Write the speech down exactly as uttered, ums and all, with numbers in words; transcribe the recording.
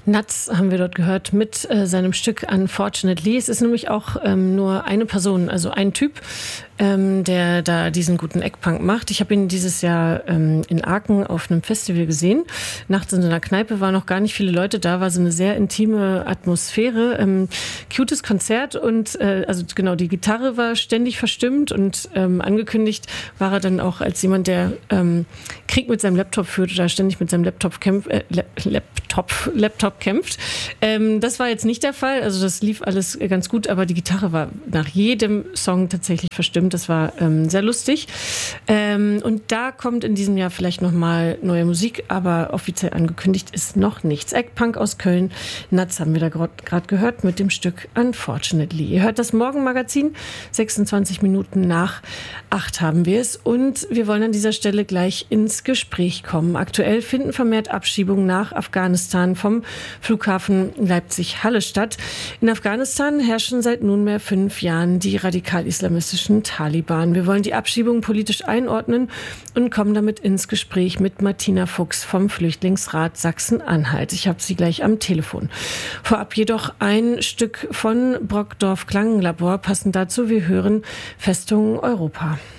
Natz haben wir dort gehört mit äh, seinem Stück Unfortunately. Es ist nämlich auch ähm, nur eine Person, also ein Typ, ähm, der da diesen guten Eggpunk macht. Ich habe ihn dieses Jahr ähm, in Aachen auf einem Festival gesehen. Nachts in so einer Kneipe waren noch gar nicht viele Leute da, war so eine sehr intime Atmosphäre. Ähm, cutes Konzert und äh, also genau, die Gitarre war ständig verstimmt und ähm, angekündigt war er dann auch als jemand, der ähm, Krieg mit seinem Laptop führt oder ständig mit seinem Laptop kämpft, äh, Laptop, Laptop kämpft. Ähm, das war jetzt nicht der Fall, also das lief alles ganz gut, aber die Gitarre war nach jedem Song tatsächlich verstimmt. Das war ähm, sehr lustig. Ähm, und da kommt in diesem Jahr vielleicht nochmal neue Musik, aber offiziell angekündigt ist noch nichts. Eggpunk aus Köln, Natz haben wir da gerade gehört mit dem Stück Unfortunately. Ihr hört das Morgenmagazin, sechsundzwanzig Minuten nach acht haben wir es und wir wollen an dieser Stelle gleich ins Gespräch kommen. Aktuell finden vermehrt Abschiebungen nach Afghanistan vom Flughafen Leipzig-Halle statt. In Afghanistan herrschen seit nunmehr fünf Jahren die radikal-islamistischen Taliban. Wir wollen die Abschiebung politisch einordnen und kommen damit ins Gespräch mit Martina Fuchs vom Flüchtlingsrat Sachsen-Anhalt. Ich habe sie gleich am Telefon. Vorab jedoch ein Stück von Brockdorf Klangenlabor. Passend dazu, wir hören Festung Europa.